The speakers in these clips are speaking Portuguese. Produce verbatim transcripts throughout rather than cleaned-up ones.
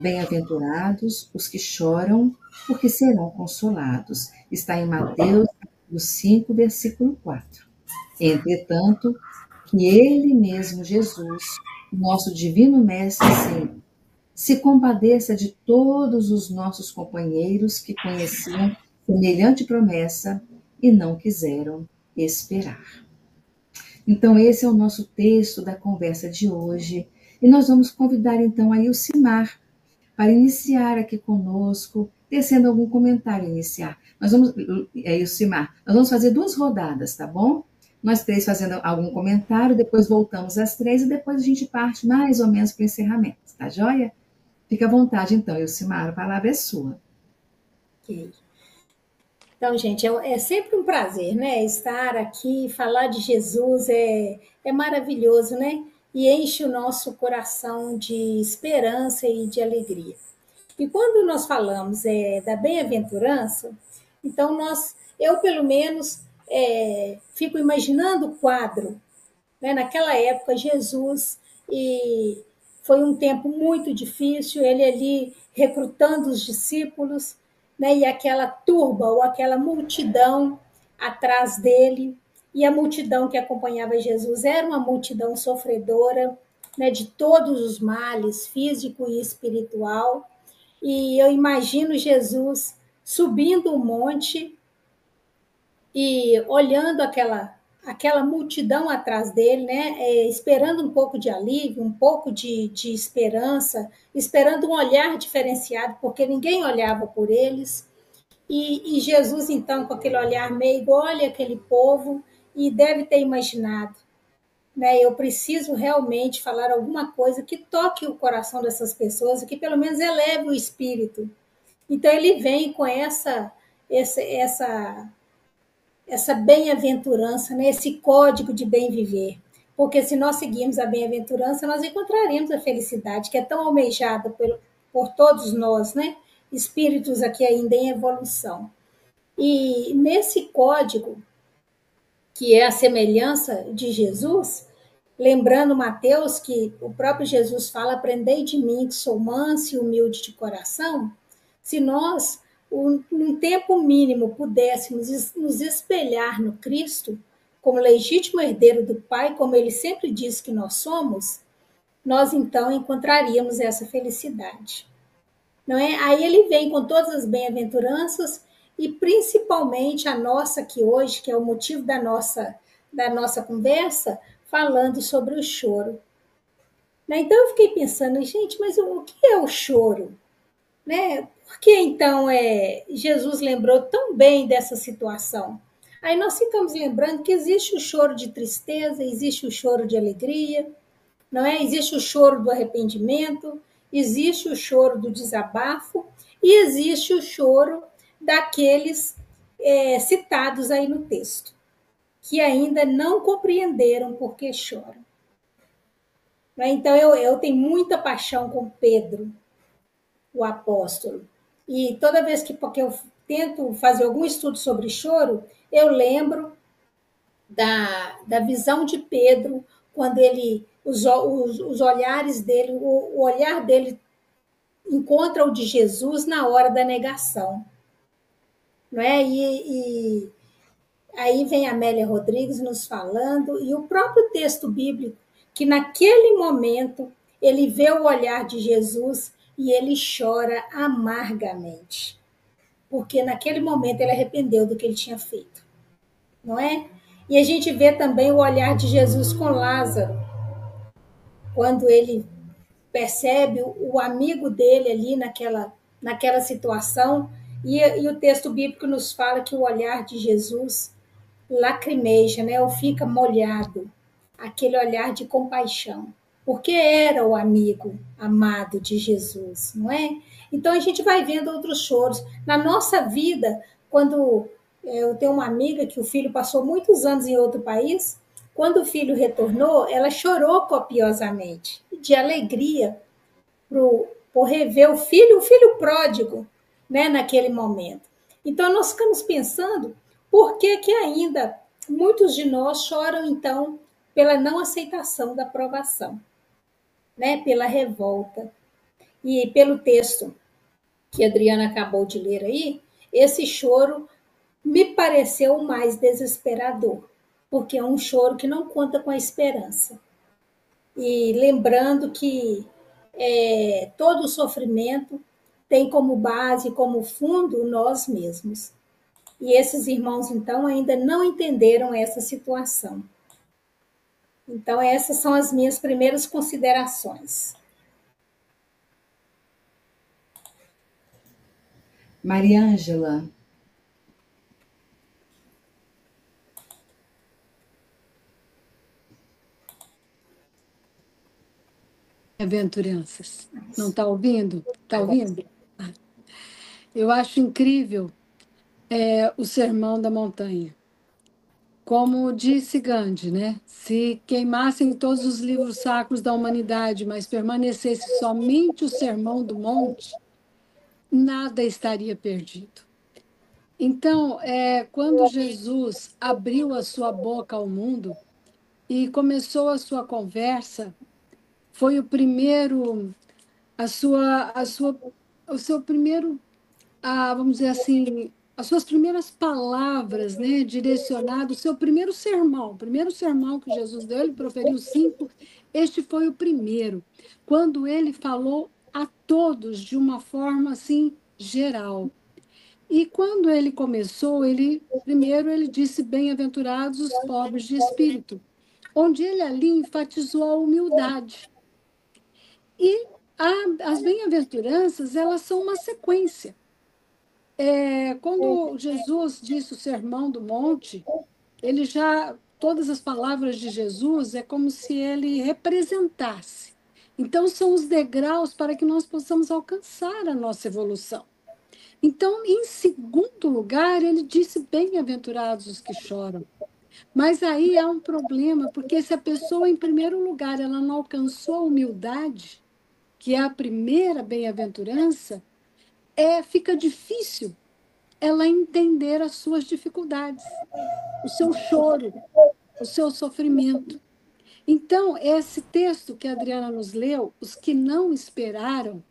Bem-aventurados os que choram, porque serão consolados. Está em Mateus cinco, versículo quatro. Entretanto, que Ele mesmo, Jesus, nosso divino Mestre, Senhor, se compadeça de todos os nossos companheiros que conheciam semelhante promessa e não quiseram esperar. Então, esse é o nosso texto da conversa de hoje. E nós vamos convidar, então, a Ilcimar para iniciar aqui conosco, tecendo algum comentário iniciar. Nós vamos, é, Ilcimar, nós vamos fazer duas rodadas, tá bom? Nós três fazendo algum comentário, depois voltamos às três e depois a gente parte mais ou menos para o encerramento, tá joia? Fica à vontade, então, Ilcimar, a palavra é sua. Ok. Então, gente, é, é sempre um prazer, né? Estar aqui, falar de Jesus é, é maravilhoso, né? E enche o nosso coração de esperança e de alegria. E quando nós falamos é, da bem-aventurança, então nós, eu pelo menos, é, fico imaginando o quadro, né? Naquela época, Jesus, e foi um tempo muito difícil, ele ali recrutando os discípulos, né? E aquela turba ou aquela multidão atrás dele, e a multidão que acompanhava Jesus era uma multidão sofredora, né? De todos os males, físico e espiritual. E eu imagino Jesus subindo o monte e olhando aquela aquela multidão atrás dele, né? É, esperando um pouco de alívio, um pouco de, de esperança, esperando um olhar diferenciado, porque ninguém olhava por eles. E, e Jesus, então, com aquele olhar meio, olha aquele povo e deve ter imaginado, né? Eu preciso realmente falar alguma coisa que toque o coração dessas pessoas, que pelo menos eleve o espírito. Então ele vem com essa essa essa essa bem-aventurança, né? Esse código de bem viver. Porque se nós seguirmos a bem-aventurança, nós encontraremos a felicidade, que é tão almejada por, por todos nós, né? Espíritos aqui ainda em evolução. E nesse código, que é a semelhança de Jesus, lembrando Mateus que o próprio Jesus fala: aprendei de mim que sou manso e humilde de coração. Se nós, num tempo mínimo, pudéssemos nos espelhar no Cristo, como legítimo herdeiro do Pai, como ele sempre diz que nós somos, nós então encontraríamos essa felicidade. Não é? Aí ele vem com todas as bem-aventuranças e principalmente a nossa aqui hoje, que é o motivo da nossa, da nossa conversa, falando sobre o choro. Né? Então eu fiquei pensando, gente, mas o que é o choro? Né? Por que então é, Jesus lembrou tão bem dessa situação? Aí nós ficamos lembrando que existe o choro de tristeza, existe o choro de alegria, não é? Existe o choro do arrependimento, existe o choro do desabafo e existe o choro daqueles é, citados aí no texto, que ainda não compreenderam por que choram. Não é? Então eu, eu tenho muita paixão com Pedro, o apóstolo. E toda vez que porque eu tento fazer algum estudo sobre choro, eu lembro da, da visão de Pedro, quando ele, os, os, os olhares dele, o, o olhar dele encontra o de Jesus na hora da negação. Não é? E, e aí vem a Amélia Rodrigues nos falando, e o próprio texto bíblico, que naquele momento ele vê o olhar de Jesus e ele chora amargamente, porque naquele momento ele arrependeu do que ele tinha feito, não é? E a gente vê também o olhar de Jesus com Lázaro, quando ele percebe o amigo dele ali naquela, naquela situação, e, e o texto bíblico nos fala que o olhar de Jesus lacrimeja, né, ou fica molhado, aquele olhar de compaixão, porque era o amigo amado de Jesus, não é? Então a gente vai vendo outros choros. Na nossa vida, quando eu tenho uma amiga que o filho passou muitos anos em outro país, quando o filho retornou, ela chorou copiosamente, de alegria, por, por rever o filho, o filho pródigo, né, naquele momento. Então nós ficamos pensando por que, que ainda muitos de nós choram, então, pela não aceitação da provação, né, pela revolta. E pelo texto que a Adriana acabou de ler aí, esse choro me pareceu o mais desesperador, porque é um choro que não conta com a esperança. E lembrando que é, todo o sofrimento tem como base, como fundo, nós mesmos. E esses irmãos, então, ainda não entenderam essa situação. Então, essas são as minhas primeiras considerações. Mariângela, Aventuranças. Não está ouvindo? Está ouvindo? Ah. Eu acho incrível é, o Sermão da Montanha. Como disse Gandhi, né? Se queimassem todos os livros sacros da humanidade, mas permanecesse somente o Sermão do Monte, nada estaria perdido. Então, é, quando Jesus abriu a sua boca ao mundo e começou a sua conversa, foi o primeiro, a sua, a sua, o seu primeiro, ah, vamos dizer assim, as suas primeiras palavras, né, direcionado, o seu primeiro sermão, o primeiro sermão que Jesus deu, ele proferiu cinco, este foi o primeiro, quando ele falou a todos de uma forma assim geral. E quando ele começou, ele primeiro ele disse bem-aventurados os pobres de espírito, onde ele ali enfatizou a humildade. E a, as bem-aventuranças, elas são uma sequência. É, quando Jesus disse o Sermão do Monte, ele já, todas as palavras de Jesus é como se ele representasse. Então, são os degraus para que nós possamos alcançar a nossa evolução. Então, em segundo lugar, ele disse: bem-aventurados os que choram. Mas aí há um problema, porque se a pessoa, em primeiro lugar, ela não alcançou a humildade, que é a primeira bem-aventurança, é, fica difícil ela entender as suas dificuldades, o seu choro, o seu sofrimento. Então, esse texto que a Adriana nos leu, os que não esperaram,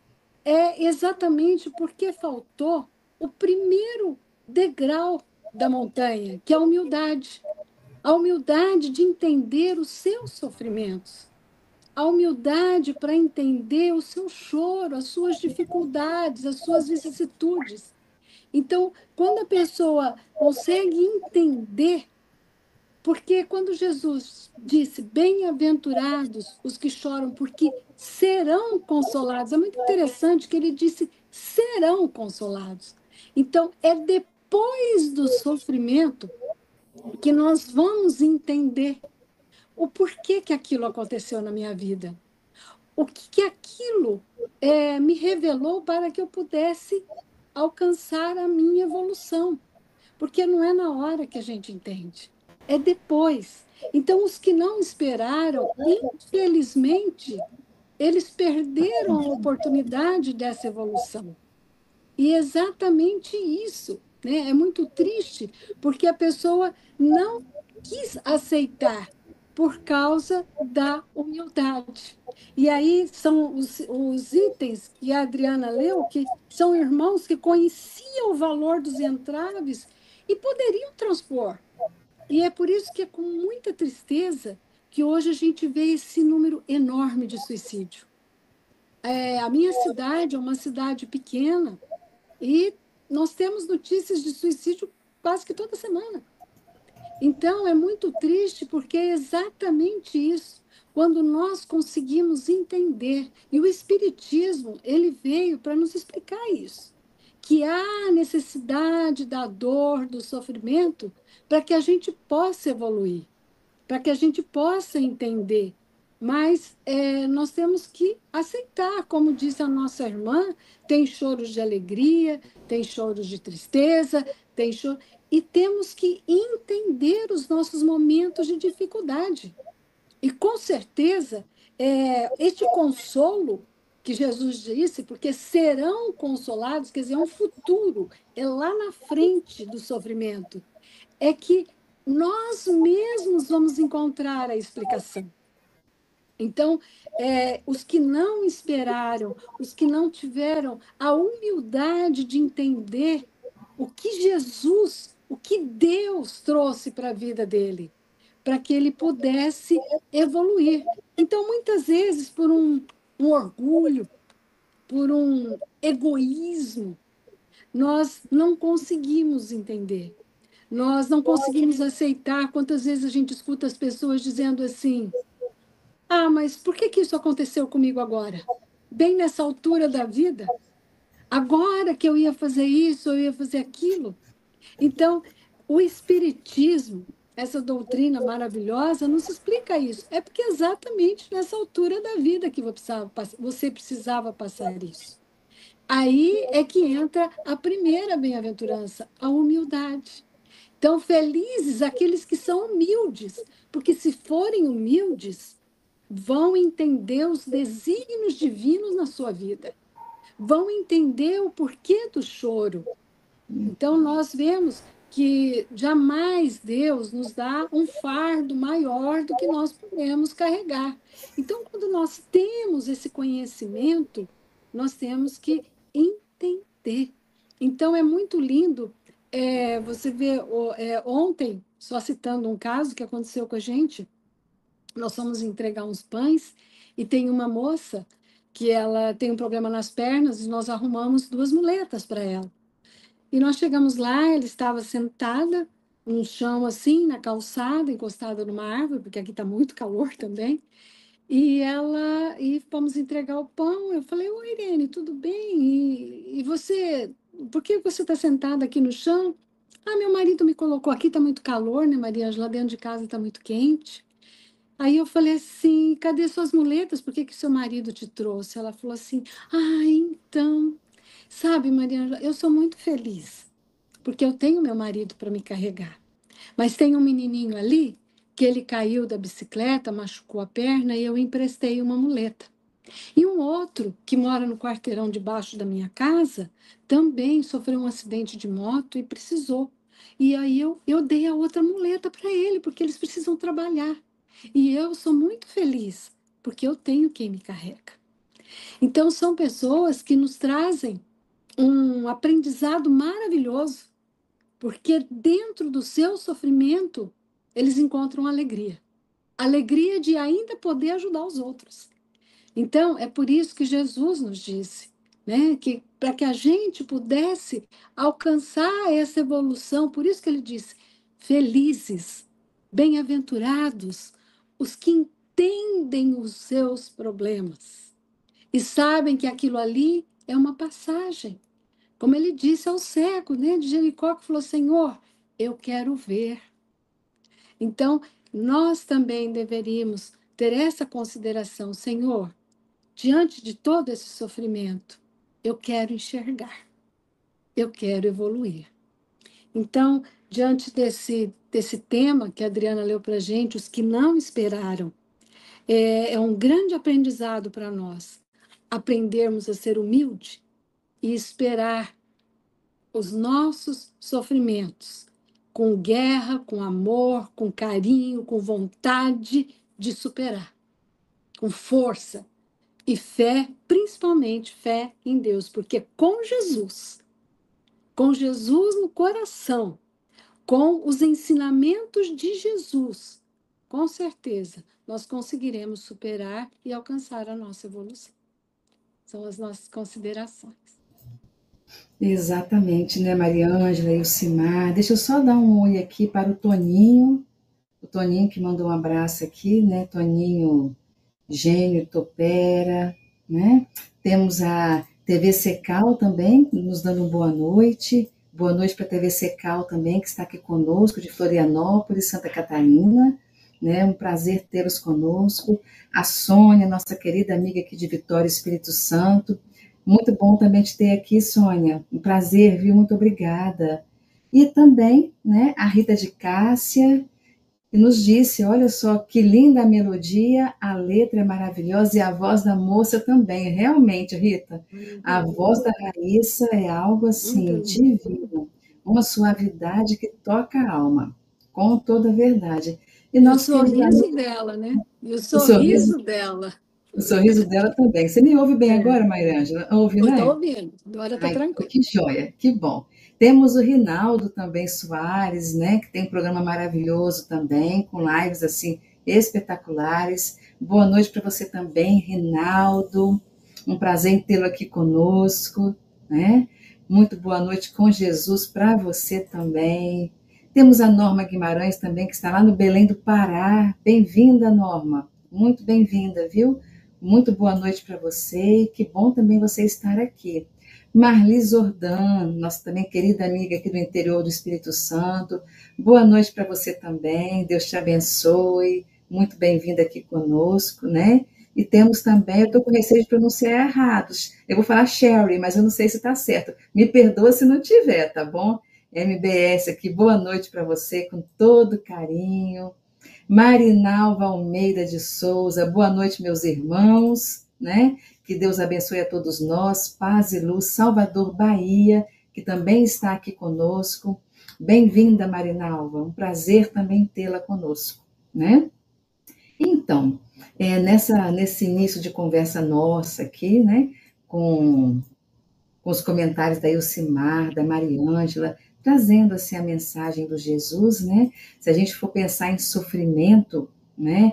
é exatamente porque faltou o primeiro degrau da montanha, que é a humildade. A humildade de entender os seus sofrimentos. A humildade para entender o seu choro, as suas dificuldades, as suas vicissitudes. Então, quando a pessoa consegue entender, porque quando Jesus disse, bem-aventurados os que choram, porque serão consolados, é muito interessante que ele disse, serão consolados. Então, é depois do sofrimento que nós vamos entender o porquê que aquilo aconteceu na minha vida. O que, que aquilo é, me revelou para que eu pudesse alcançar a minha evolução. Porque não é na hora que a gente entende, é depois. Então, os que não esperaram, infelizmente, eles perderam a oportunidade dessa evolução. E é exatamente isso, né? É muito triste, porque a pessoa não quis aceitar por causa da humildade. E aí são os, os itens que a Adriana leu, que são irmãos que conheciam o valor dos entraves e poderiam transpor. E é por isso que é com muita tristeza que hoje a gente vê esse número enorme de suicídio. É, a minha cidade é uma cidade pequena e nós temos notícias de suicídio quase que toda semana. Então, é muito triste porque é exatamente isso. Quando nós conseguimos entender, e o Espiritismo, ele veio para nos explicar isso, que há necessidade da dor, do sofrimento, para que a gente possa evoluir, para que a gente possa entender. Mas é, nós temos que aceitar, como disse a nossa irmã, tem choros de alegria, tem choros de tristeza, tem choro... e temos que entender os nossos momentos de dificuldade. E, com certeza, é, este consolo que Jesus disse, porque serão consolados, quer dizer, é um futuro, é lá na frente do sofrimento, é que nós mesmos vamos encontrar a explicação. Então, é, os que não esperaram, os que não tiveram a humildade de entender o que Jesus, o que Deus trouxe para a vida dele, para que ele pudesse evoluir. Então, muitas vezes, por um, um orgulho, por um egoísmo, nós não conseguimos entender. Nós não conseguimos aceitar. Quantas vezes a gente escuta as pessoas dizendo assim: ah, mas por que que isso aconteceu comigo agora? Bem nessa altura da vida? Agora que eu ia fazer isso, eu ia fazer aquilo. Então, o Espiritismo, essa doutrina maravilhosa, nos explica isso. É porque é exatamente nessa altura da vida que você precisava passar isso. Aí é que entra a primeira bem-aventurança, a humildade. Então, felizes aqueles que são humildes, porque se forem humildes, vão entender os desígnios divinos na sua vida, vão entender o porquê do choro. Então, nós vemos que jamais Deus nos dá um fardo maior do que nós podemos carregar. Então, quando nós temos esse conhecimento, nós temos que entender. Então, é muito lindo. É, você vê, é, ontem, só citando um caso que aconteceu com a gente, nós fomos entregar uns pães e tem uma moça que ela tem um problema nas pernas e nós arrumamos duas muletas para ela. E nós chegamos lá, ela estava sentada no chão assim, na calçada, encostada numa árvore, porque aqui está muito calor também. E ela e fomos entregar o pão. Eu falei: oi, Irene, tudo bem? E, e você, por que você está sentada aqui no chão? Ah, meu marido me colocou aqui, está muito calor, né, Maria Ângela? Lá dentro de casa está muito quente. Aí eu falei assim: cadê suas muletas? Por que que seu marido te trouxe? Ela falou assim: ah, então, sabe, Maria Ângela, eu sou muito feliz, porque eu tenho meu marido para me carregar. Mas tem um menininho ali que ele caiu da bicicleta, machucou a perna e eu emprestei uma muleta. E um outro que mora no quarteirão debaixo da minha casa também sofreu um acidente de moto e precisou. E aí eu, eu dei a outra muleta para ele, porque eles precisam trabalhar. E eu sou muito feliz, porque eu tenho quem me carrega. Então, são pessoas que nos trazem um aprendizado maravilhoso, porque dentro do seu sofrimento, eles encontram alegria. Alegria de ainda poder ajudar os outros. Então, é por isso que Jesus nos disse, né, que para que a gente pudesse alcançar essa evolução, por isso que ele disse: felizes, bem-aventurados os que entendem os seus problemas e sabem que aquilo ali é uma passagem. Como ele disse ao cego, né, de Jericó, que falou: Senhor, eu quero ver. Então, nós também deveríamos ter essa consideração: Senhor, diante de todo esse sofrimento, eu quero enxergar, eu quero evoluir. Então, diante desse, desse tema que a Adriana leu para a gente, os que não esperaram, é, é um grande aprendizado para nós, aprendermos a ser humilde e esperar os nossos sofrimentos com guerra, com amor, com carinho, com vontade de superar, com força. E fé, principalmente fé em Deus, porque com Jesus, com Jesus no coração, com os ensinamentos de Jesus, com certeza nós conseguiremos superar e alcançar a nossa evolução. São as nossas considerações. Exatamente, né, Maria Ângela e o Simar. Deixa eu só dar um oi aqui para o Toninho, o Toninho que mandou um abraço aqui, né, Toninho Gênio Topera, né? Temos a T V Secal também, nos dando boa noite. Boa noite para a T V Secal também, que está aqui conosco, de Florianópolis, Santa Catarina. Né? Um prazer tê-los conosco. A Sônia, nossa querida amiga aqui de Vitória, Espírito Santo. Muito bom também te ter aqui, Sônia. Um prazer, viu? Muito obrigada. E também, né, a Rita de Cássia, e nos disse: olha só que linda a melodia, a letra é maravilhosa e a voz da moça também. Realmente, Rita, a voz da Raíssa é algo assim divino, uma suavidade que toca a alma, com toda a verdade. E, e o sorriso amigo... dela, né? E o O sorriso, sorriso dela. o sorriso dela também. Você me ouve bem É. agora, Mayrângela? Ouve, Eu estou né? ouvindo, agora está Ai, tranquilo. que joia, que bom. Temos o Rinaldo também Soares, né, que tem um programa maravilhoso também, com lives assim espetaculares. Boa noite para você também, Rinaldo. Um prazer em tê-lo aqui conosco, né? Muito boa noite com Jesus para você também. Temos a Norma Guimarães também, que está lá no Belém do Pará. Bem-vinda, Norma. Muito bem-vinda, viu? Muito boa noite para você e que bom também você estar aqui. Marli Zordan, nossa também querida amiga aqui do interior do Espírito Santo. Boa noite para você também, Deus te abençoe. Muito bem-vinda aqui conosco, né? E temos também, eu estou com receio de pronunciar errados. Eu vou falar Sherry, mas eu não sei se está certo. Me perdoa se não tiver, tá bom? M B S aqui, boa noite para você, com todo carinho. Marinalva Almeida de Souza, boa noite, meus irmãos, né? Que Deus abençoe a todos nós, paz e luz, Salvador, Bahia, que também está aqui conosco. Bem-vinda, Marinalva, um prazer também tê-la conosco, né? Então, é, nessa, nesse início de conversa nossa aqui, né, com, com os comentários da Elcimar, da Mariângela, trazendo assim a mensagem do Jesus, né? Se a gente for pensar em sofrimento, né?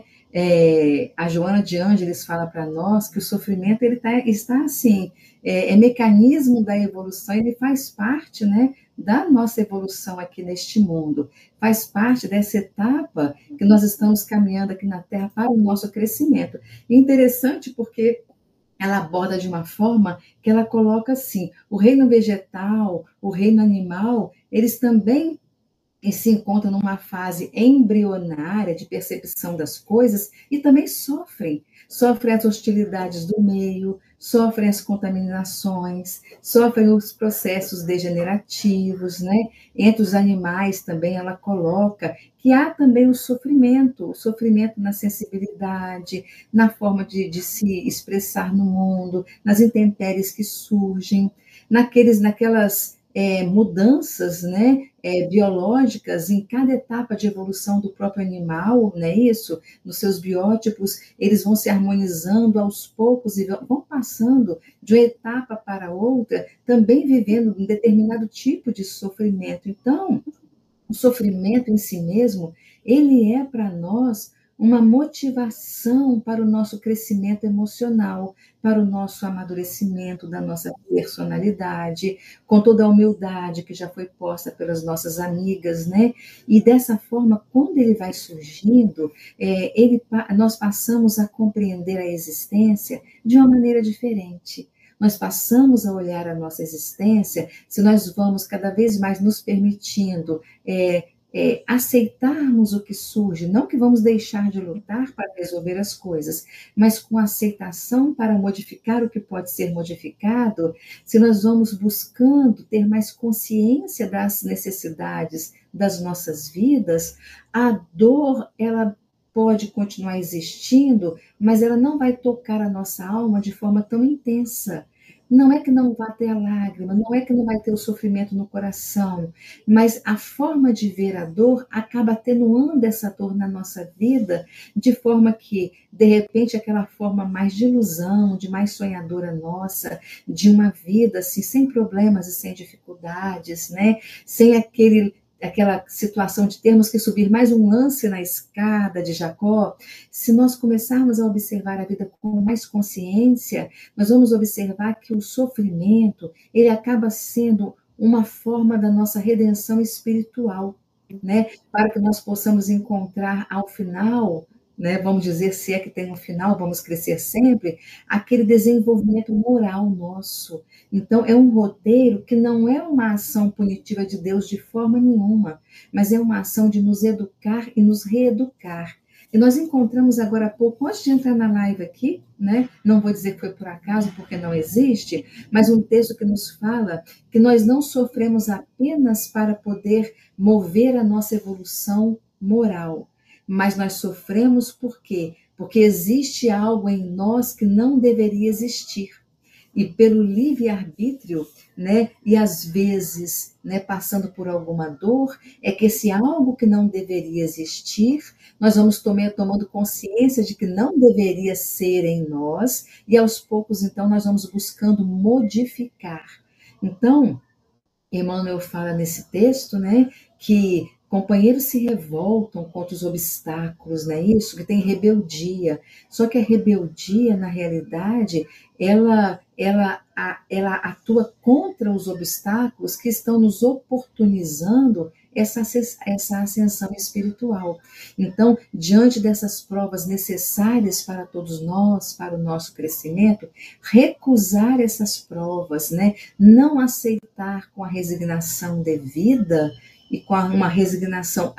É, a Joana de Ângeles fala para nós que o sofrimento ele tá, está assim, é, é mecanismo da evolução, ele faz parte, né, da nossa evolução aqui neste mundo, faz parte dessa etapa que nós estamos caminhando aqui na Terra para o nosso crescimento. E interessante porque ela aborda de uma forma que ela coloca assim, o reino vegetal, o reino animal, eles também se encontram numa fase embrionária de percepção das coisas e também sofrem. Sofrem as hostilidades do meio, sofrem as contaminações, sofrem os processos degenerativos, né? Entre os animais também ela coloca que há também o sofrimento, o sofrimento na sensibilidade, na forma de, de se expressar no mundo, nas intempéries que surgem, naqueles, naquelas é, mudanças, né, é, biológicas em cada etapa de evolução do próprio animal, não é isso? Nos seus biótipos, eles vão se harmonizando aos poucos e vão passando de uma etapa para outra, também vivendo um determinado tipo de sofrimento. Então, o sofrimento em si mesmo, ele é para nós uma motivação para o nosso crescimento emocional, para o nosso amadurecimento da nossa personalidade, com toda a humildade que já foi posta pelas nossas amigas, né? E dessa forma, quando ele vai surgindo, é, ele, nós passamos a compreender a existência de uma maneira diferente. Nós passamos a olhar a nossa existência, se nós vamos cada vez mais nos permitindo é, é, aceitarmos o que surge, não que vamos deixar de lutar para resolver as coisas, mas com aceitação para modificar o que pode ser modificado, se nós vamos buscando ter mais consciência das necessidades das nossas vidas, a dor, ela pode continuar existindo, mas ela não vai tocar a nossa alma de forma tão intensa. Não é que não vai ter a lágrima, não é que não vai ter o sofrimento no coração, mas a forma de ver a dor acaba atenuando essa dor na nossa vida, de forma que, de repente, aquela forma mais de ilusão, de mais sonhadora nossa, de uma vida assim, sem problemas e sem dificuldades, né? Sem aquele aquela situação de termos que subir mais um lance na escada de Jacó, se nós começarmos a observar a vida com mais consciência, nós vamos observar que o sofrimento, ele acaba sendo uma forma da nossa redenção espiritual, né? Para que nós possamos encontrar ao final, né, vamos dizer, se é que tem um final, vamos crescer sempre, aquele desenvolvimento moral nosso. Então, é um roteiro que não é uma ação punitiva de Deus de forma nenhuma, mas é uma ação de nos educar e nos reeducar. E nós encontramos agora há pouco, antes de entrar na live aqui, né, não vou dizer que foi por acaso, porque não existe, mas um texto que nos fala que nós não sofremos apenas para poder mover a nossa evolução moral, mas nós sofremos por quê? Porque existe algo em nós que não deveria existir. e pelo livre-arbítrio, né, e às vezes, né, passando por alguma dor, é que esse algo que não deveria existir, nós vamos tomar, tomando consciência de que não deveria ser em nós, e aos poucos, então, nós vamos buscando modificar. Então, Emmanuel fala nesse texto, né, que companheiros se revoltam contra os obstáculos, não é isso? Que tem rebeldia. Só que a rebeldia, na realidade, ela, ela, ela atua contra os obstáculos que estão nos oportunizando essa, essa ascensão espiritual. Então, diante dessas provas necessárias para todos nós, para o nosso crescimento, recusar essas provas, né? Não aceitar com a resignação devida e com uma resignação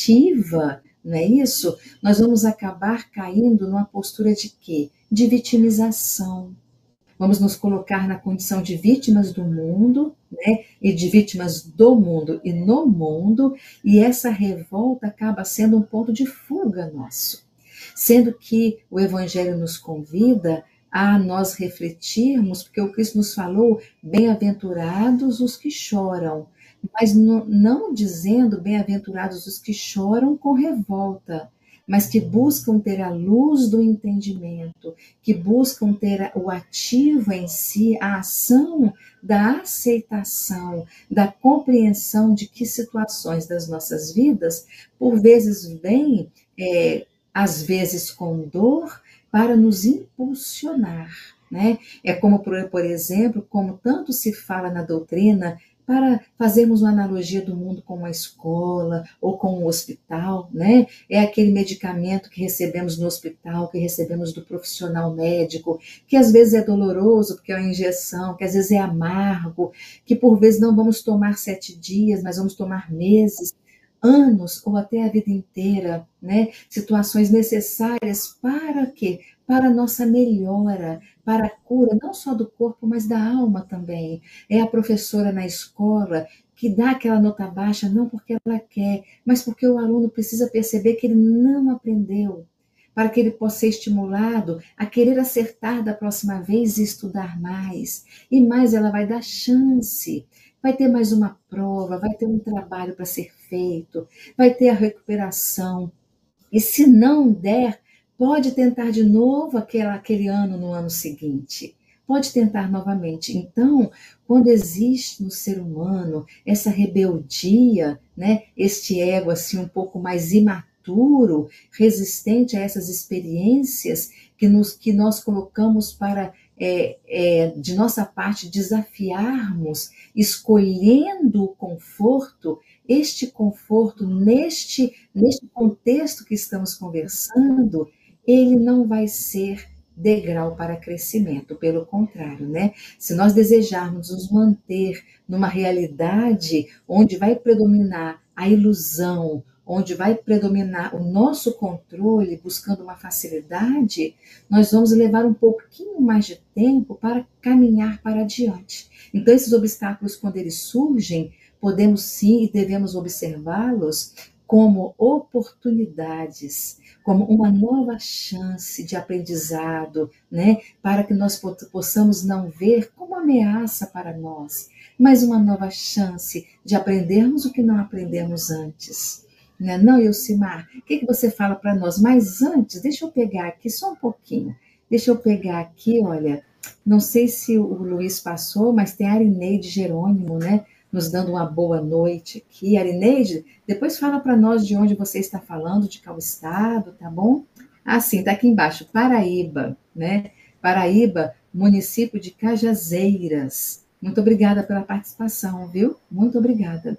ativa, não é isso? Nós vamos acabar caindo numa postura de quê? De vitimização. Vamos nos colocar na condição de vítimas do mundo, né? E de vítimas do mundo e no mundo, e essa revolta acaba sendo um ponto de fuga nosso. Sendo que o Evangelho nos convida a nós refletirmos, porque o Cristo nos falou, bem-aventurados os que choram, mas não, não dizendo bem-aventurados os que choram com revolta, mas que buscam ter a luz do entendimento, que buscam ter o ativo em si, a ação da aceitação, da compreensão de que situações das nossas vidas, por vezes vêm, é, às vezes com dor, para nos impulsionar, né? É como, por, por exemplo, como tanto se fala na doutrina, para fazermos uma analogia do mundo com uma escola ou com um hospital, né? É aquele medicamento que recebemos no hospital, que recebemos do profissional médico, que às vezes é doloroso, porque é uma injeção, que às vezes é amargo, que por vezes não vamos tomar sete dias, mas vamos tomar meses, anos ou até a vida inteira, né? Situações necessárias para quê? Para a nossa melhora, para a cura, não só do corpo, mas da alma também. É a professora na escola que dá aquela nota baixa, não porque ela quer, mas porque o aluno precisa perceber que ele não aprendeu, para que ele possa ser estimulado a querer acertar da próxima vez e estudar mais. E mais, ela vai dar chance. Vai ter mais uma prova, vai ter um trabalho para ser feito, vai ter a recuperação. E se não der, pode tentar de novo aquele, aquele ano no ano seguinte. Pode tentar novamente. Então, quando existe no ser humano essa rebeldia, né, este ego assim um pouco mais imaturo, resistente a essas experiências que, nos, que nós colocamos para, é, é, de nossa parte, desafiarmos, escolhendo o conforto, este conforto, neste, neste contexto que estamos conversando, ele não vai ser degrau para crescimento, pelo contrário, né? Se nós desejarmos nos manter numa realidade onde vai predominar a ilusão, onde vai predominar o nosso controle, buscando uma facilidade, nós vamos levar um pouquinho mais de tempo para caminhar para adiante. Então, esses obstáculos, quando eles surgem, podemos sim e devemos observá-los como oportunidades, como uma nova chance de aprendizado, né? Para que nós possamos não ver como ameaça para nós, mas uma nova chance de aprendermos o que não aprendemos antes. Não é não, Elcimar? O que, que você fala para nós? Mas antes, deixa eu pegar aqui só um pouquinho. Deixa eu pegar aqui, olha, não sei se o Luiz passou, mas tem a Arineide Jerônimo, né? Nos dando uma boa noite aqui. Arineide, depois fala para nós de onde você está falando, de qual estado, tá bom? Ah, sim, tá aqui embaixo, Paraíba, né? Paraíba, município de Cajazeiras. Muito obrigada pela participação, viu? Muito obrigada.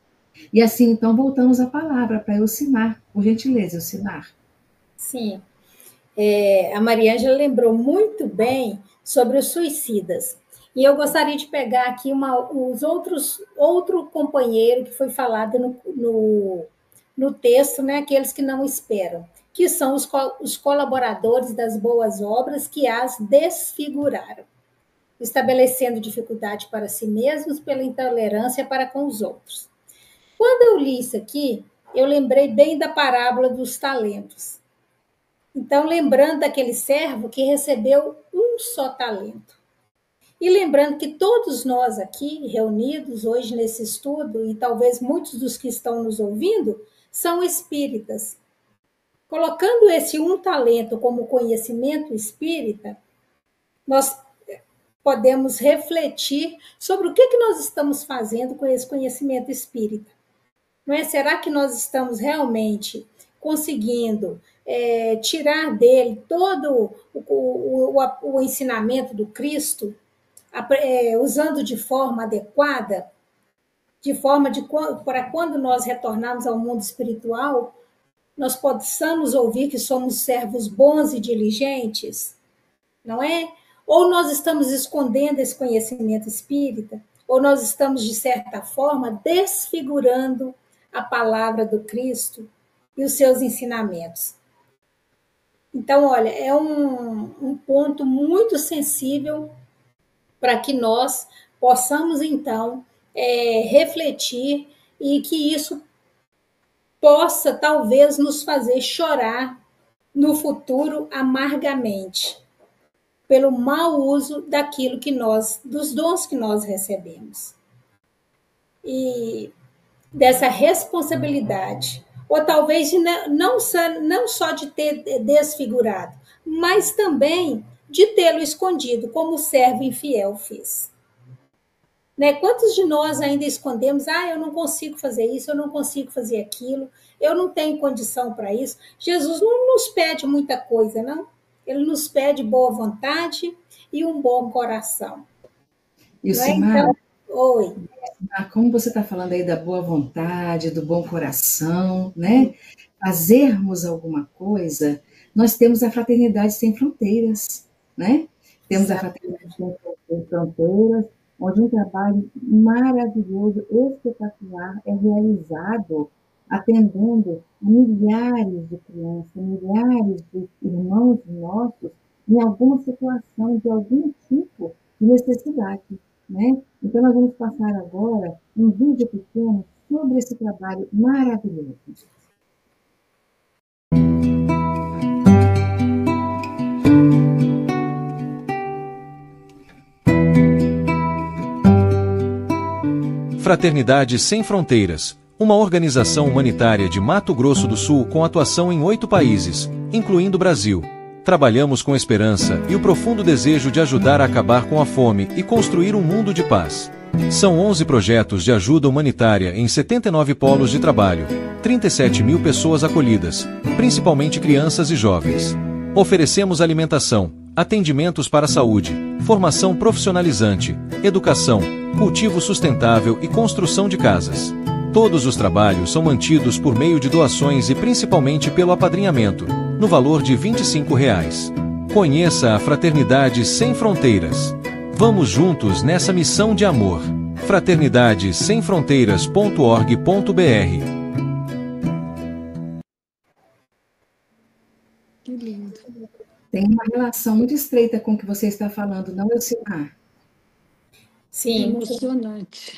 E assim, então, voltamos a palavra para Elcimar, por gentileza, Elcimar. Sim, é, a Mariângela lembrou muito bem sobre os suicidas. E eu gostaria de pegar aqui uma, os outros, outro companheiro que foi falado no, no, no texto, né, aqueles que não esperam, que são os, os colaboradores das boas obras que as desfiguraram, estabelecendo dificuldade para si mesmos pela intolerância para com os outros. Quando eu li isso aqui, eu lembrei bem da parábola dos talentos. Então, lembrando daquele servo que recebeu um só talento. E lembrando que todos nós aqui reunidos hoje nesse estudo, e talvez muitos dos que estão nos ouvindo, são espíritas. Colocando esse um talento como conhecimento espírita, nós podemos refletir sobre o que, que nós estamos fazendo com esse conhecimento espírita. Não é? Será que nós estamos realmente conseguindo é, tirar dele todo o, o, o, o ensinamento do Cristo, é, usando de forma adequada, de forma de para quando nós retornarmos ao mundo espiritual, nós possamos ouvir que somos servos bons e diligentes, não é? Ou nós estamos escondendo esse conhecimento espírita, ou nós estamos, de certa forma, desfigurando a palavra do Cristo e os seus ensinamentos. Então, olha, é um, um ponto muito sensível para que nós possamos, então, é, refletir e que isso possa, talvez, nos fazer chorar no futuro amargamente, pelo mau uso daquilo que nós, dos dons que nós recebemos. E dessa responsabilidade, ou talvez de não, só, não só de ter desfigurado, mas também de tê-lo escondido, como o servo infiel fez. Né? Quantos de nós ainda escondemos, ah, eu não consigo fazer isso, eu não consigo fazer aquilo, eu não tenho condição para isso. Jesus não nos pede muita coisa, não. Ele nos pede boa vontade e um bom coração. E o não é? Então, oi. Como você está falando aí da boa vontade, do bom coração, né? Fazermos alguma coisa, nós temos a Fraternidade Sem Fronteiras, né? Temos Exato. A Fraternidade Sem Fronteiras, onde um trabalho maravilhoso, espetacular, é realizado atendendo milhares de crianças, milhares de irmãos nossos em alguma situação, de algum tipo de necessidade, né? Então, nós vamos passar agora um vídeo pequeno sobre esse trabalho maravilhoso. Fraternidade Sem Fronteiras, uma organização humanitária de Mato Grosso do Sul com atuação em oito países, incluindo o Brasil. Trabalhamos com esperança e o profundo desejo de ajudar a acabar com a fome e construir um mundo de paz. São onze projetos de ajuda humanitária em setenta e nove polos de trabalho, trinta e sete mil pessoas acolhidas, principalmente crianças e jovens. Oferecemos alimentação, atendimentos para a saúde, formação profissionalizante, educação, cultivo sustentável e construção de casas. Todos os trabalhos são mantidos por meio de doações e principalmente pelo apadrinhamento, no valor de vinte e cinco reais. Conheça a Fraternidade Sem Fronteiras. Vamos juntos nessa missão de amor. fraternidade sem fronteiras ponto org ponto br. Que lindo. Tem uma relação muito estreita com o que você está falando, não, Elcimar? Sim. Emocionante.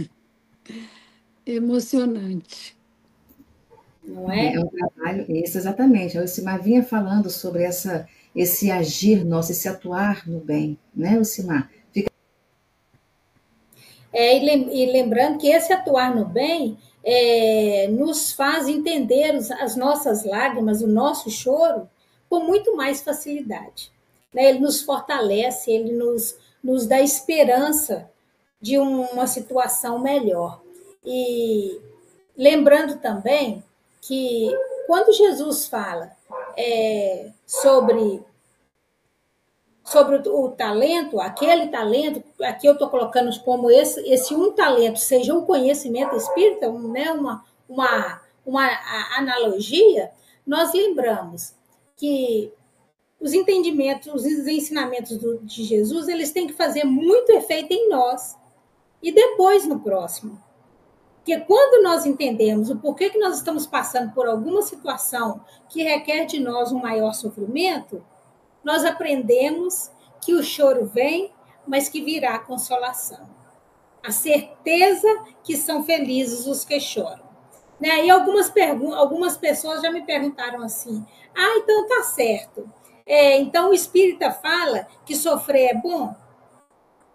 Emocionante. Não é? É um trabalho, isso exatamente. A Elcimar vinha falando sobre essa, esse agir nosso, esse atuar no bem, né, Elcimar? Fica... É, e lembrando que esse atuar no bem é, nos faz entender os, as nossas lágrimas, o nosso choro, com muito mais facilidade. Né? Ele nos fortalece, ele nos, nos dá esperança de uma situação melhor. E lembrando também que quando Jesus fala é, sobre, sobre o, o talento, aquele talento, aqui eu estou colocando como esse, esse um talento, seja um conhecimento espírita, né, uma, uma, uma analogia, nós lembramos que os entendimentos, os ensinamentos do, de Jesus, eles têm que fazer muito efeito em nós e depois no próximo. Porque quando nós entendemos o porquê que nós estamos passando por alguma situação que requer de nós um maior sofrimento, nós aprendemos que o choro vem, mas que virá a consolação. A certeza que são felizes os que choram. Né? E algumas, pergun- algumas pessoas já me perguntaram assim, ah, então tá certo. É, então o espírita fala que sofrer é bom?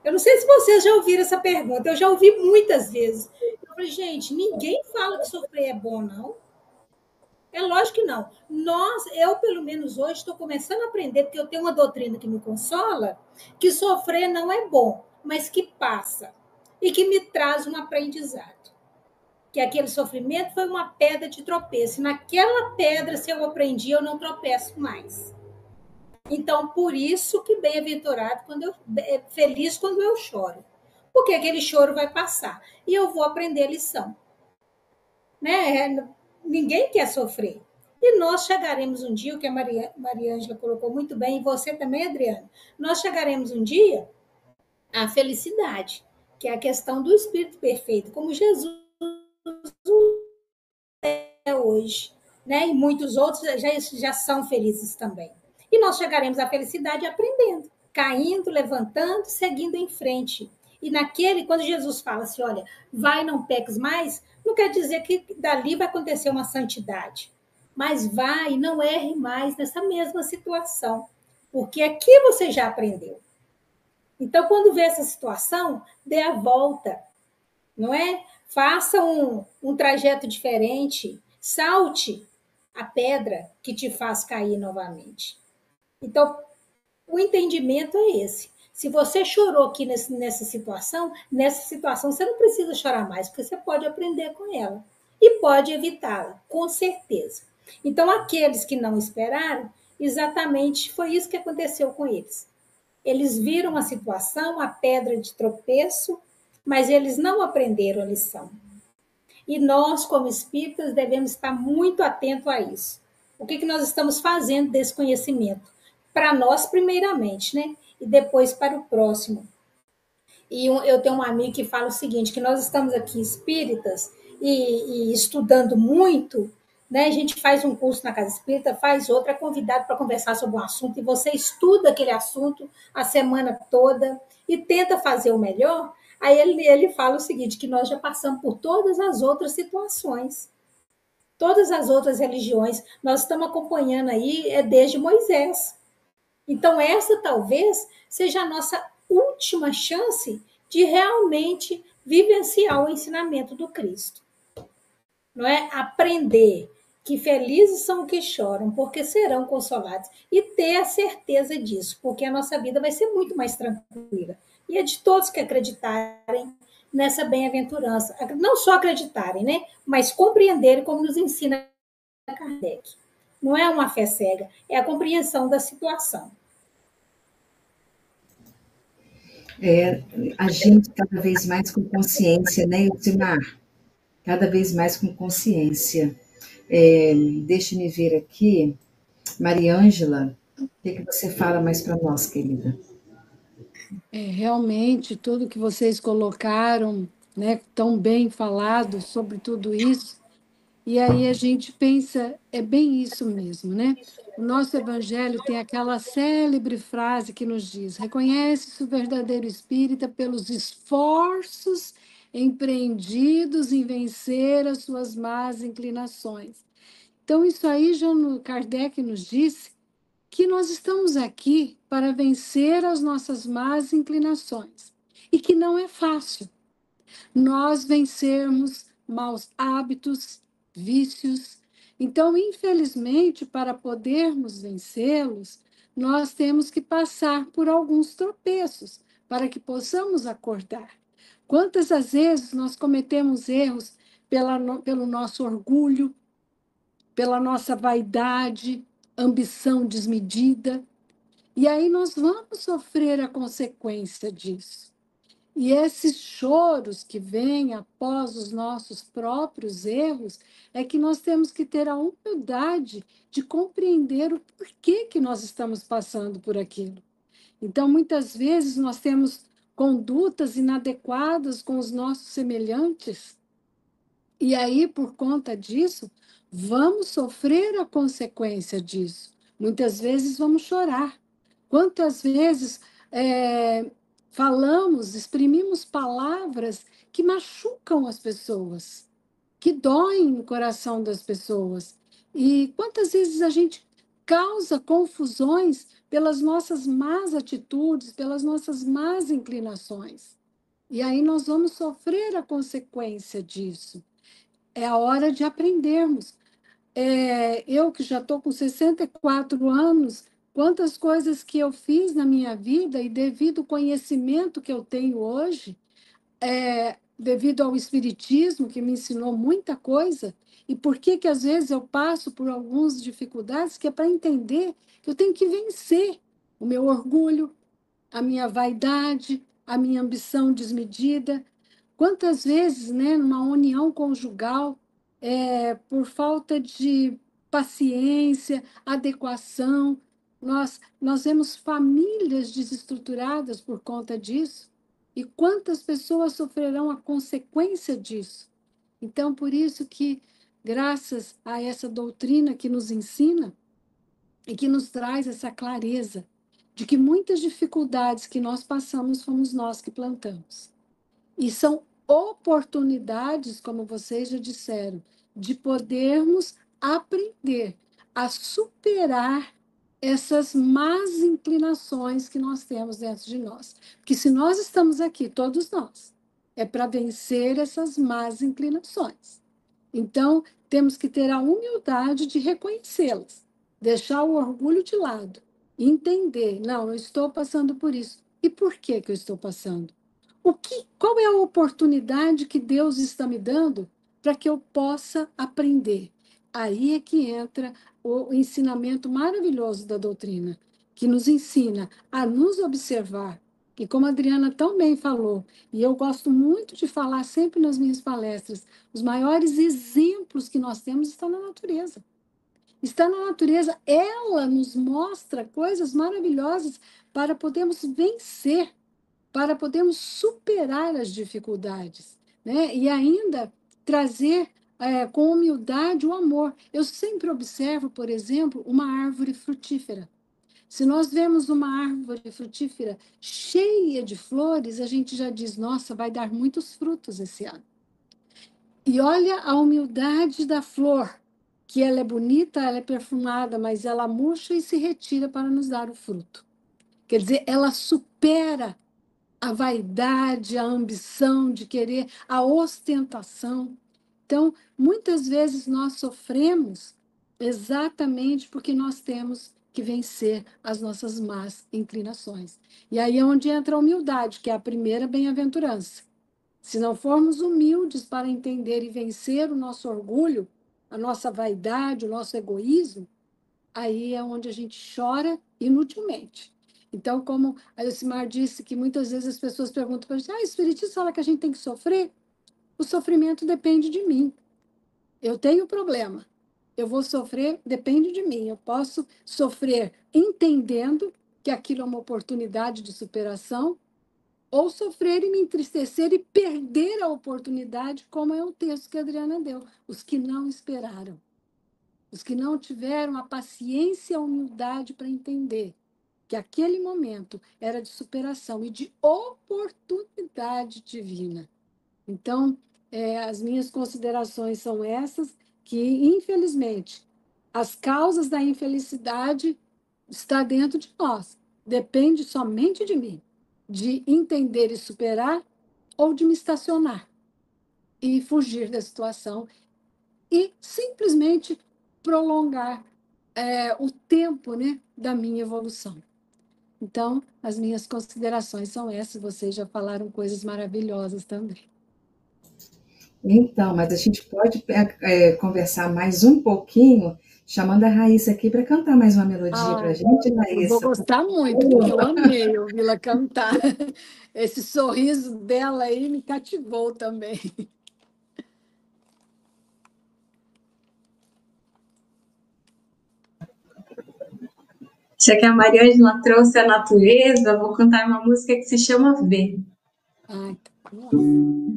Eu não sei se vocês já ouviram essa pergunta, eu já ouvi muitas vezes. Eu falei, gente, ninguém fala que sofrer é bom, não. É lógico que não. Nós, eu pelo menos hoje, estou começando a aprender, porque eu tenho uma doutrina que me consola, que sofrer não é bom, mas que passa e que me traz um aprendizado. Que aquele sofrimento foi uma pedra de tropeço. E naquela pedra, se eu aprendi, eu não tropeço mais. Então, por isso que bem-aventurado, quando eu, feliz quando eu choro. Porque aquele choro vai passar. E eu vou aprender a lição. Né? Ninguém quer sofrer. E nós chegaremos um dia, o que a Maria, Maria Ângela colocou muito bem, e você também, Adriana, nós chegaremos um dia à felicidade, que é a questão do Espírito perfeito, como Jesus é hoje. Né? E muitos outros já, já são felizes também. E nós chegaremos à felicidade aprendendo, caindo, levantando, seguindo em frente. E naquele, quando Jesus fala assim, olha, vai, não peques mais, não quer dizer que dali vai acontecer uma santidade. Mas vai, não erre mais nessa mesma situação. Porque aqui você já aprendeu. Então, quando vê essa situação, dê a volta, não é? Faça um, um trajeto diferente, salte a pedra que te faz cair novamente. Então, o entendimento é esse. Se você chorou aqui nesse, nessa situação, nessa situação você não precisa chorar mais, porque você pode aprender com ela e pode evitá-la, com certeza. Então, aqueles que não esperaram, exatamente foi isso que aconteceu com eles. Eles viram a situação, a pedra de tropeço, mas eles não aprenderam a lição. E nós, como espíritas, devemos estar muito atentos a isso. O que, que nós estamos fazendo desse conhecimento? Para nós, primeiramente, né? E depois para o próximo. E eu tenho um amigo que fala o seguinte, que nós estamos aqui espíritas e, e estudando muito, né? A gente faz um curso na Casa Espírita, faz outro, é convidado para conversar sobre um assunto, e você estuda aquele assunto a semana toda e tenta fazer o melhor. Aí ele, ele fala o seguinte, que nós já passamos por todas as outras situações. Todas as outras religiões, nós estamos acompanhando aí é desde Moisés. Então, essa talvez seja a nossa última chance de realmente vivenciar o ensinamento do Cristo. Não é? Aprender que felizes são os que choram, porque serão consolados. E ter a certeza disso, porque a nossa vida vai ser muito mais tranquila. E é de todos que acreditarem nessa bem-aventurança. Não só acreditarem, né? Mas compreenderem como nos ensina Kardec. Não é uma fé cega, é a compreensão da situação. É, a gente cada vez mais com consciência, né, Elzimar? Cada vez mais com consciência. É, deixe-me ver aqui, Maria Ângela, o que, que você fala mais para nós, querida? É, realmente, tudo que vocês colocaram, né, tão bem falado sobre tudo isso, e aí a gente pensa, é bem isso mesmo, né? O nosso evangelho tem aquela célebre frase que nos diz: reconhece-se o verdadeiro espírita pelos esforços empreendidos em vencer as suas más inclinações. Então, isso aí já no Kardec nos disse que nós estamos aqui para vencer as nossas más inclinações e que não é fácil nós vencermos maus hábitos, vícios. Então, infelizmente, para podermos vencê-los, nós temos que passar por alguns tropeços para que possamos acordar. Quantas as vezes nós cometemos erros pela, pelo nosso orgulho, pela nossa vaidade, ambição desmedida, e aí nós vamos sofrer a consequência disso. E esses choros que vêm após os nossos próprios erros é que nós temos que ter a humildade de compreender o porquê que nós estamos passando por aquilo. Então, muitas vezes, nós temos condutas inadequadas com os nossos semelhantes, e aí, por conta disso, vamos sofrer a consequência disso. Muitas vezes vamos chorar. Quantas vezes é, falamos, exprimimos palavras que machucam as pessoas, que doem no coração das pessoas. E quantas vezes a gente causa confusões pelas nossas más atitudes, pelas nossas más inclinações. E aí nós vamos sofrer a consequência disso. É a hora de aprendermos. É, eu que já estou com sessenta e quatro anos, quantas coisas que eu fiz na minha vida, e devido ao conhecimento que eu tenho hoje, é, devido ao Espiritismo, que me ensinou muita coisa, e por que que às vezes eu passo por algumas dificuldades, que é para entender que eu tenho que vencer o meu orgulho, a minha vaidade, a minha ambição desmedida. Quantas vezes, né, numa união conjugal, é, por falta de paciência, adequação, nós, nós vemos famílias desestruturadas por conta disso, e quantas pessoas sofrerão a consequência disso? Então, por isso que, graças a essa doutrina que nos ensina, e que nos traz essa clareza de que muitas dificuldades que nós passamos fomos nós que plantamos. E são oportunidades, como vocês já disseram, de podermos aprender a superar essas más inclinações que nós temos dentro de nós. Porque se nós estamos aqui, todos nós, é para vencer essas más inclinações. Então, temos que ter a humildade de reconhecê-las, deixar o orgulho de lado, entender, não, eu estou passando por isso. E por que que eu estou passando? O que, qual é a oportunidade que Deus está me dando para que eu possa aprender? Aí é que entra o ensinamento maravilhoso da doutrina, que nos ensina a nos observar. E como a Adriana tão bem falou, e eu gosto muito de falar sempre nas minhas palestras, os maiores exemplos que nós temos estão na natureza. Está na natureza, ela nos mostra coisas maravilhosas para podermos vencer, para podermos superar as dificuldades, né? E ainda trazer é, com humildade o amor. Eu sempre observo, por exemplo, uma árvore frutífera. Se nós vemos uma árvore frutífera cheia de flores, a gente já diz, nossa, vai dar muitos frutos esse ano. E olha a humildade da flor, que ela é bonita, ela é perfumada, mas ela murcha e se retira para nos dar o fruto. Quer dizer, ela supera a vaidade, a ambição de querer, a ostentação. Então, muitas vezes nós sofremos exatamente porque nós temos que vencer as nossas más inclinações. E aí é onde entra a humildade, que é a primeira bem-aventurança. Se não formos humildes para entender e vencer o nosso orgulho, a nossa vaidade, o nosso egoísmo, aí é onde a gente chora inutilmente. Então, como a Elcimar disse, que muitas vezes as pessoas perguntam para a gente, ah, o Espiritismo fala que a gente tem que sofrer? O sofrimento depende de mim. Eu tenho problema. Eu vou sofrer, depende de mim. Eu posso sofrer entendendo que aquilo é uma oportunidade de superação, ou sofrer e me entristecer e perder a oportunidade, como é o texto que a Adriana deu. Os que não esperaram. Os que não tiveram a paciência e a humildade para entender que aquele momento era de superação e de oportunidade divina. Então, é, as minhas considerações são essas, que, infelizmente, as causas da infelicidade estão dentro de nós. Depende somente de mim, de entender e superar, ou de me estacionar e fugir da situação e simplesmente prolongar é, o tempo, né, da minha evolução. Então, as minhas considerações são essas. Vocês já falaram coisas maravilhosas também. Então, mas a gente pode é, conversar mais um pouquinho, chamando a Raíssa aqui para cantar mais uma melodia para a gente, Raíssa. Eu vou gostar muito, porque eu amei ouvi-la cantar. Esse sorriso dela aí me cativou também. Já que a Mariângela trouxe a natureza, vou cantar uma música que se chama Ver. Ai, tá bom.